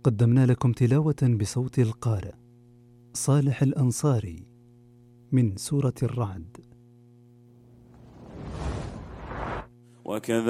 قدمنا لكم تلاوة بصوت القارئ صالح الأنصاري من سورة الرعد.